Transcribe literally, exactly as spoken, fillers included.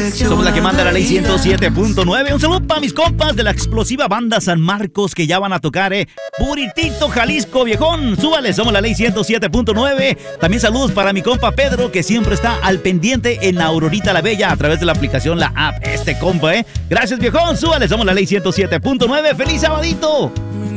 Somos la que manda la ley ciento siete punto nueve. Un saludo para mis compas de la explosiva banda San Marcos que ya van a tocar, eh. Puritito, Jalisco, viejón. Súbale, somos la ley ciento siete punto nueve. También saludos para mi compa Pedro, que siempre está al pendiente en Aurorita la Bella a través de la aplicación, la app. Este compa, eh. Gracias, viejón. Súbale, somos la ley ciento siete punto nueve. ¡Feliz sabadito!